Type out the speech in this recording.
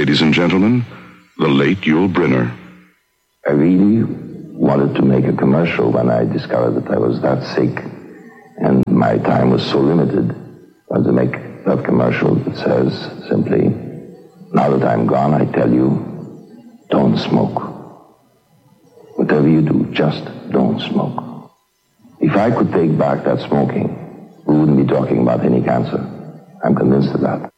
ladies and gentlemen, the late Yul Brynner. I really wanted to make a commercial when I discovered that I was that sick and my time was so limited. I wanted to make that commercial that says simply, now that I'm gone, I tell you, don't smoke. Whatever you do, just don't smoke. If I could take back that smoking, we wouldn't be talking about any cancer. I'm convinced of that.